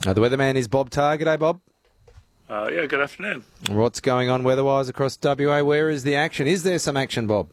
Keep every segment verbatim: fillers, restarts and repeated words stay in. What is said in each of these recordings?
Uh, the weatherman is Bob Tarr. G'day, Bob. Uh, yeah, good afternoon. What's going on weather-wise across W A? Where is the action? Is there some action, Bob?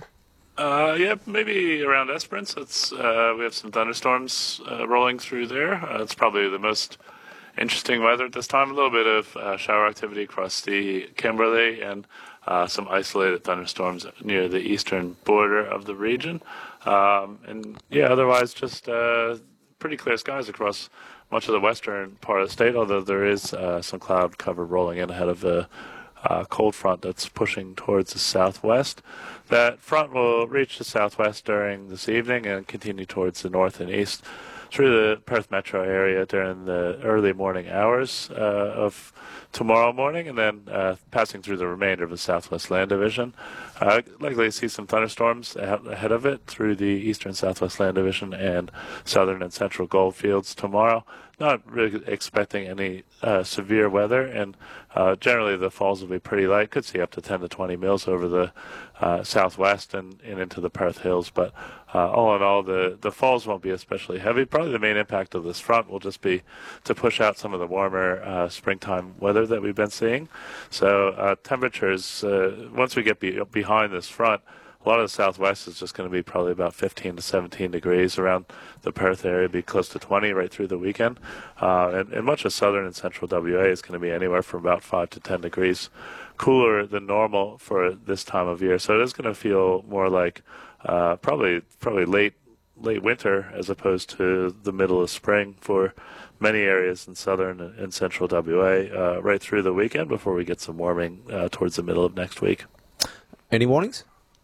Uh, yeah, maybe around Esperance. It's, uh, we have some thunderstorms uh, rolling through there. Uh, it's probably the most interesting weather at this time. A little bit of uh, shower activity across the Kimberley and uh, some isolated thunderstorms near the eastern border of the region. Um, and, yeah, otherwise just uh, pretty clear skies across much of the western part of the state, although there is uh, some cloud cover rolling in ahead of the uh, cold front that's pushing towards the southwest. That front will reach the southwest during this evening and continue towards the north and east through the Perth metro area during the early morning hours uh, of tomorrow morning, and then uh, passing through the remainder of the Southwest Land Division. Uh, likely to see some thunderstorms ahead of it through the Eastern Southwest Land Division and Southern and Central Goldfields tomorrow. Not really expecting any uh, severe weather, and uh, generally the falls will be pretty light. Could see up to ten to twenty mils over the uh, southwest and, and into the Perth Hills, but uh, all in all, the, the falls won't be especially heavy. Probably the main impact of this front will just be to push out some of the warmer uh, springtime weather that we've been seeing. So uh, temperatures, uh, once we get be- behind this front, a lot of the southwest is just going to be probably about fifteen to seventeen degrees. Around the Perth area, be close to twenty right through the weekend. Uh, and, and much of southern and central W A is going to be anywhere from about five to ten degrees cooler than normal for this time of year. So it is going to feel more like uh, probably probably late late winter as opposed to the middle of spring for many areas in southern and central W A uh, right through the weekend before we get some warming uh, towards the middle of next week. Any warnings?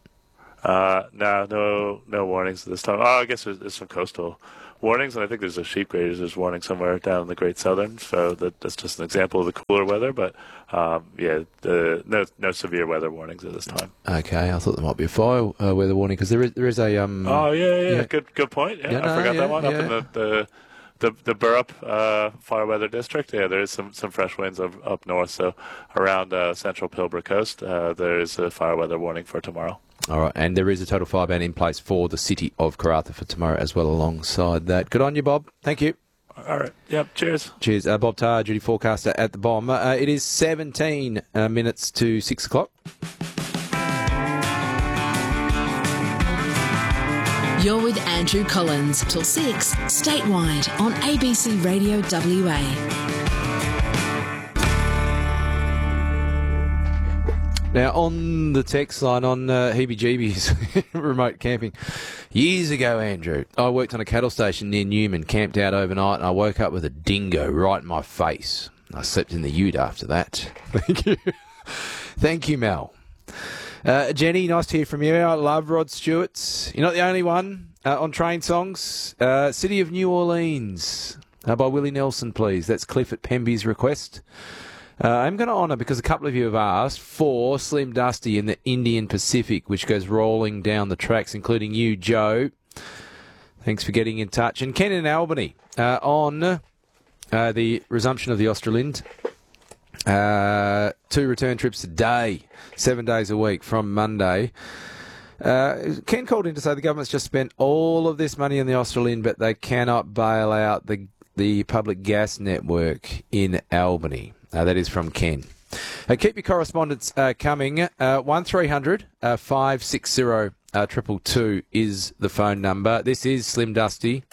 Uh, no, no, no warnings this time. Oh, I guess there's, there's some coastal warnings, and I think there's a sheep graders there's warning somewhere down in the Great Southern. So that, that's just an example of the cooler weather. But um, yeah, the, no, no severe weather warnings at this time. Okay, I thought there might be a fire uh, weather warning because there is there is a um. Oh yeah, yeah, yeah. good, good point. Yeah, yeah I no, forgot yeah, that one yeah. up in the. the The the Burrup uh, fire weather district, yeah, there is some, some fresh winds up, up north. So around uh, central Pilbara coast, uh, there is a fire weather warning for tomorrow. All right, and there is a total fire ban in place for the city of Karratha for tomorrow as well alongside that. Good on you, Bob. Thank you. All right. Yep. Cheers. Cheers. Uh, Bob Tarr, duty forecaster at the Bomb. Uh, it is seventeen uh, minutes to six o'clock. You're with Andrew Collins till six, statewide on A B C Radio W A. Now, on the text line on uh, heebie-jeebies, remote camping, years ago, Andrew, I worked on a cattle station near Newman, camped out overnight, and I woke up with a dingo right in my face. I slept in the ute after that. Thank you. Thank you, Mel. Uh, Jenny, nice to hear from you. I love Rod Stewart's. You're not the only one uh, on Train Songs. Uh, City of New Orleans uh, by Willie Nelson, please. That's Cliff at Pemby's request. Uh, I'm going to honour, because a couple of you have asked, for Slim Dusty in the Indian Pacific, which goes rolling down the tracks, including you, Joe. Thanks for getting in touch. And Ken in Albany uh, on uh, the resumption of the Australind. Uh, two return trips a day, seven days a week from Monday. Uh, Ken called in to say the government's just spent all of this money on the Australind, but they cannot bail out the the public gas network in Albany. Uh, that is from Ken. Uh, keep your correspondence uh, coming. Uh, one three hundred five six zero two two two is the phone number. This is Slim Dusty